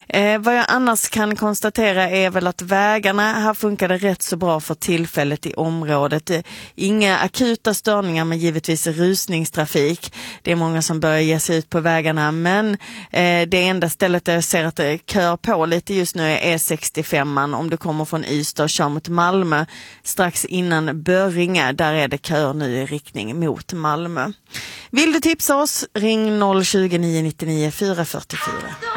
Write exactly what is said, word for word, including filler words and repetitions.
Eh, vad jag annars kan konstatera är väl att vägarna här funkar det rätt så bra för tillfället i området. Eh, inga akuta störningar, men givetvis rusningstrafik. Det är många som börjar ge sig ut på vägarna, men eh, det enda stället där jag ser att det kör på lite just nu är E sextiofem. Om du kommer från Ystad och kör mot Malmö strax innan Börringe, där är det kör nu i riktning mot Malmö. Vill du tipsa oss? Ring noll tjugo, nio nio nio, fyra fyra fyra.